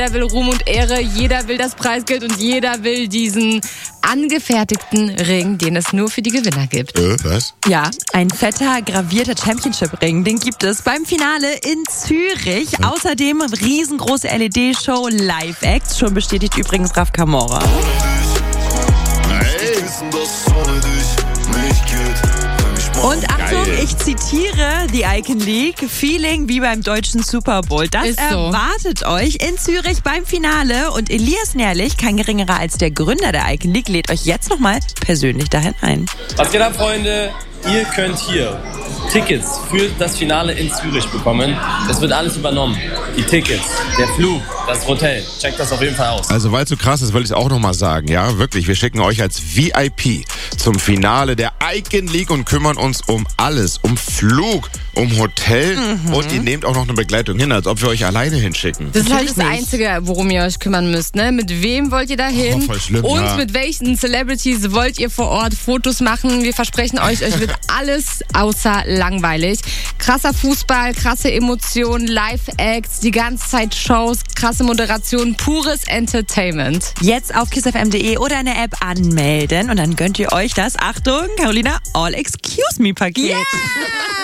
Jeder will Ruhm und Ehre, jeder will das Preisgeld und jeder will diesen angefertigten Ring, den es nur für die Gewinner gibt. Was? Ja, ein fetter, gravierter Championship-Ring, den gibt es beim Finale in Zürich. Außerdem riesengroße LED-Show, Live-Acts, schon bestätigt übrigens Raf Camora. Und Achtung, Geil. ich zitiere die Icon League, Feeling wie beim deutschen Super Bowl. Das Ist so. erwartet euch in Zürich beim Finale. Und Elias Nährlich, kein geringerer als der Gründer der Icon League, lädt euch jetzt nochmal persönlich dahin ein. Was geht ab, Freunde? Ihr könnt hier Tickets für das Finale in Zürich bekommen. Das wird alles übernommen. Die Tickets, der Flug, das Hotel. Checkt das auf jeden Fall aus. Also weil es so krass ist, will ich es auch nochmal sagen. Ja, wirklich, wir schicken euch als VIP zum Finale der Icon League und kümmern uns um alles. Um Flug, um Hotel und ihr nehmt auch noch eine Begleitung hin, als ob wir euch alleine hinschicken. Das ist halt Natürlich das nicht. Einzige, worum ihr euch kümmern müsst, ne? Mit wem wollt ihr da hin? voll schlimm, und ja. mit welchen Celebrities wollt ihr vor Ort Fotos machen? Wir versprechen euch wird alles außer langweilig. Krasser Fußball, krasse Emotionen, Live-Acts, die ganze Zeit Shows, krasse Moderation, pures Entertainment. Jetzt auf kissfm.de oder in der App anmelden und dann gönnt ihr euch das, Achtung, Carolina, All-Excuse-Me-Paket.